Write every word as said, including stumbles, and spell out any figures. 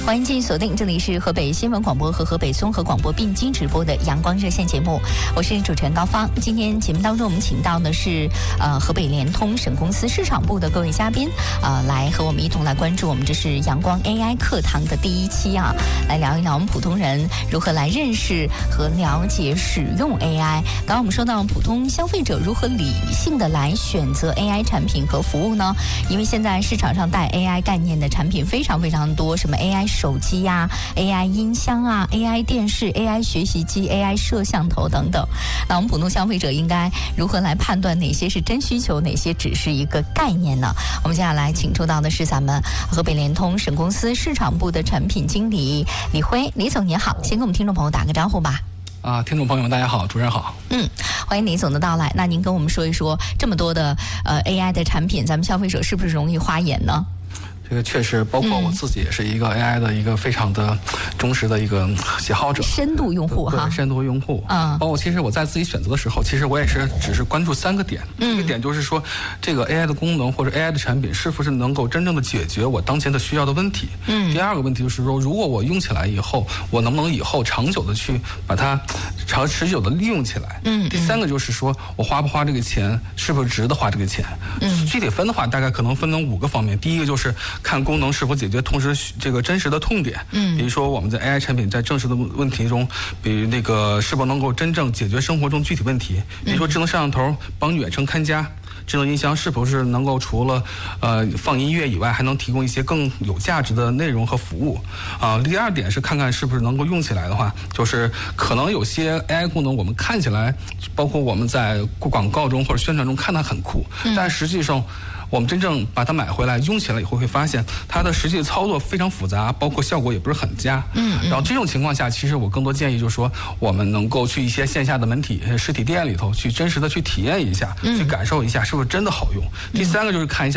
欢迎继续锁定，这里是河北新闻广播和河北综合广播并机直播的阳光热线节目，我是主持人高芳。今天节目当中我们请到的是呃河北联通省公司市场部的各位嘉宾，呃来和我们一同来关注我们这是阳光 A I 课堂的第一期啊，来聊一聊我们普通人如何来认识和了解使用 A I。刚刚我们说到普通消费者如何理性的来选择 A I 产品和服务呢？因为现在市场上带 A I 概念的产品非常非常多，什么 A I 手机呀、啊、A I 音箱啊、A I 电视、A I 学习机、A I 摄像头等等。那我们普通消费者应该如何来判断哪些是真需求，哪些只是一个概念呢？我们接下来请出到的是咱们河北联通省公司市场部的产品经理李辉，李总您好，先跟我们听众朋友打个招呼吧。 啊，听众朋友们大家好，主持人好。 嗯，欢迎李总的到来。那您跟我们说一说，这么多的呃 A I 的产品，咱们消费者是不是容易花眼呢？ 这个确实，包括我自己也是一个 A I 的一个非常的忠实的一个喜好者， 深度用户哈， 深度用户。 嗯， 包括其实我在自己选择的时候，其实我也是只是关注三个点。嗯，一个点就是说，这个 A I 的功能或者 A I 的产品是不是能够真正的解决我当前的需要的问题。嗯，第二个问题就是说，如果我用起来以后，我能不能以后长久的去把它长持久的利用起来。嗯，第三个就是说我花不花这个钱，是不是值得花这个钱。嗯，具体分的话，大概可能分成五个方面。第一个就是看功能是否解决同时这个真实的痛点，嗯，比如说我们在 A I 产品在正式的问题中，比如那个是否能够真正解决生活中具体问题，比如说智能摄像头帮远程看家，智能音箱是否是能够除了呃放音乐以外，还能提供一些更有价值的内容和服务啊、呃。第二点是看看是不是能够用起来的话，就是可能有些 A I 功能我们看起来，包括我们在广告中或者宣传中看它很酷，但实际上我们真正把它买回来用起来以后，会发现它的实际操作非常复杂，包括效果也不是很佳。嗯，然后这种情况下，其实我更多建议就是说，我们能够去一些线下的门体实体店里头去真实的去体验一下，去感受一下是不是真的好用。第三个就是看一下